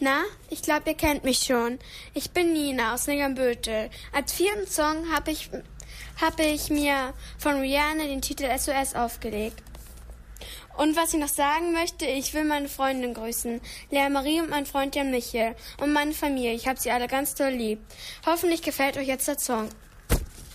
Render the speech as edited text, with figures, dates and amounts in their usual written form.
Na, ich glaube, ihr kennt mich schon. Ich bin Nina aus Niggerbötel. Als 4. Song habe ich mir von Rihanna den Titel SOS aufgelegt. Und was ich noch sagen möchte, ich will meine Freundin grüßen. Lea Marie und mein Freund Jan Michael. Und meine Familie. Ich habe sie alle ganz doll lieb. Hoffentlich gefällt euch jetzt der Song.